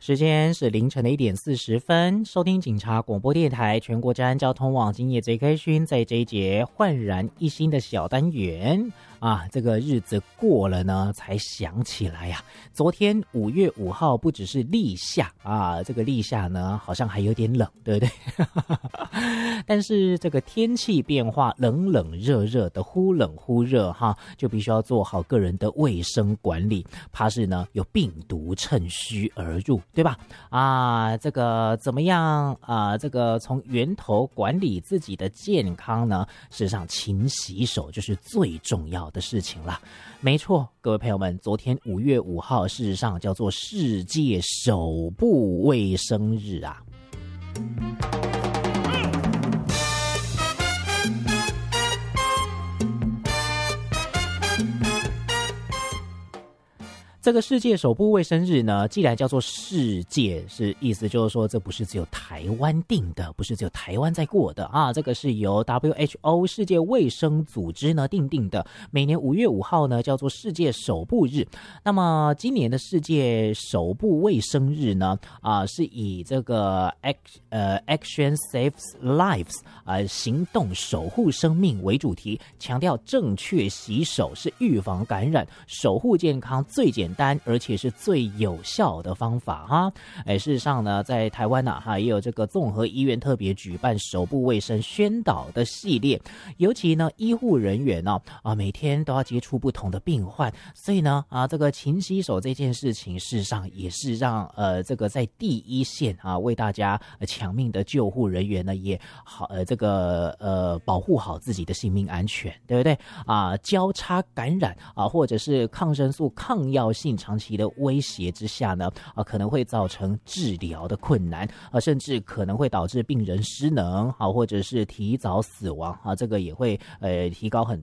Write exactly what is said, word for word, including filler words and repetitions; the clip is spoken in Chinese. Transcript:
时间是凌晨的一点四十分，收听警察广播电台全国治安交通网今夜最开讯，在这一节焕然一新的小单元啊，这个日子过了呢，才想起来呀、啊，昨天五月五号不只是立夏啊，这个立夏呢好像还有点冷，对不对？但是这个天气变化，冷冷热热的，忽冷忽热哈，就必须要做好个人的卫生管理，怕是呢有病毒趁虚而入，对吧？啊，这个怎么样啊？这个从源头管理自己的健康呢，事实上勤洗手就是最重要的事情了。没错，各位朋友们，昨天五月五号，事实上叫做世界手部卫生日啊。这个世界手部卫生日呢，既然叫做世界，是意思就是说，这不是只有台湾定的，不是只有台湾在过的啊，这个是由 W H O 世界卫生组织呢定定的。每年五月五号呢，叫做世界手部日。那么今年的世界手部卫生日呢，啊，是以这个 act 呃 Action Saves Lives 啊、呃，行动守护生命为主题，强调正确洗手是预防感染、守护健康最简单。单而且是最有效的方法哈，哎，事实上呢，在台湾呢、啊、哈也有这个综合医院特别举办手部卫生宣导的系列，尤其呢医护人员呢 啊, 啊每天都要接触不同的病患，所以呢啊这个勤洗手这件事情，事实上也是让呃这个在第一线啊为大家、呃、抢命的救护人员呢也好呃这个呃保护好自己的性命安全，对不对啊？交叉感染啊或者是抗生素抗药性长期的威胁之下呢，啊，可能会造成治疗的困难，啊，甚至可能会导致病人失能，啊，或者是提早死亡，啊，这个也会呃提高很